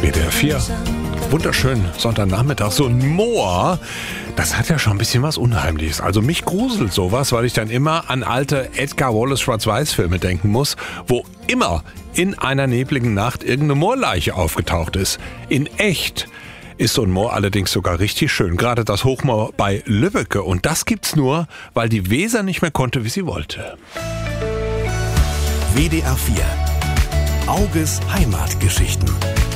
WDR 4. Wunderschön, Sonntagnachmittag. So ein Moor, das hat ja schon ein bisschen was Unheimliches. Also mich gruselt sowas, weil ich dann immer an alte Edgar Wallace Schwarz-Weiß-Filme denken muss, wo immer in einer nebligen Nacht irgendeine Moorleiche aufgetaucht ist. In echt ist so ein Moor allerdings sogar richtig schön. Gerade das Hochmoor bei Lübbecke. Und das gibt's nur, weil die Weser nicht mehr konnte, wie sie wollte. WDR 4. Auges Heimatgeschichten.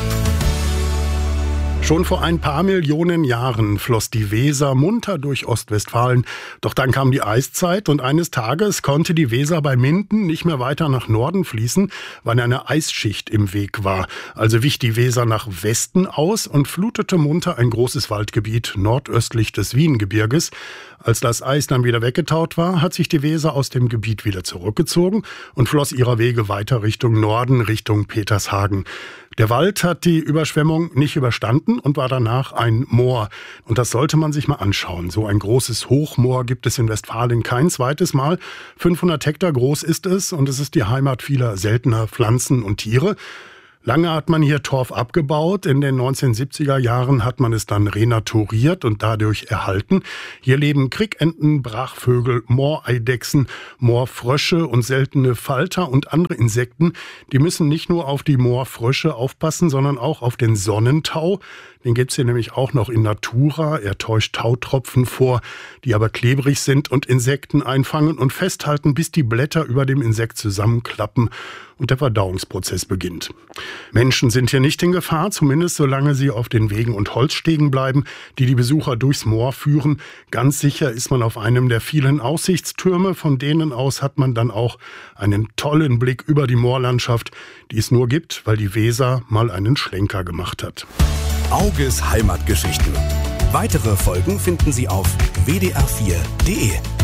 Schon vor ein paar Millionen Jahren floss die Weser munter durch Ostwestfalen. Doch dann kam die Eiszeit und eines Tages konnte die Weser bei Minden nicht mehr weiter nach Norden fließen, weil eine Eisschicht im Weg war. Also wich die Weser nach Westen aus und flutete munter ein großes Waldgebiet nordöstlich des Wiengebirges. Als das Eis dann wieder weggetaut war, hat sich die Weser aus dem Gebiet wieder zurückgezogen und floss ihrer Wege weiter Richtung Norden, Richtung Petershagen. Der Wald hat die Überschwemmung nicht überstanden und war danach ein Moor. Und das sollte man sich mal anschauen. So ein großes Hochmoor gibt es in Westfalen kein zweites Mal. 500 Hektar groß ist es und es ist die Heimat vieler seltener Pflanzen und Tiere. Lange hat man hier Torf abgebaut. In den 1970er Jahren hat man es dann renaturiert und dadurch erhalten. Hier leben Krickenten, Brachvögel, Mooreidechsen, Moorfrösche und seltene Falter und andere Insekten. Die müssen nicht nur auf die Moorfrösche aufpassen, sondern auch auf den Sonnentau. Den gibt's hier nämlich auch noch in Natura. Er täuscht Tautropfen vor, die aber klebrig sind und Insekten einfangen und festhalten, bis die Blätter über dem Insekt zusammenklappen und der Verdauungsprozess beginnt. Menschen sind hier nicht in Gefahr, zumindest solange sie auf den Wegen und Holzstegen bleiben, die die Besucher durchs Moor führen. Ganz sicher ist man auf einem der vielen Aussichtstürme, von denen aus hat man dann auch einen tollen Blick über die Moorlandschaft, die es nur gibt, weil die Weser mal einen Schlenker gemacht hat. Auges Heimatgeschichten. Weitere Folgen finden Sie auf wdr4.de.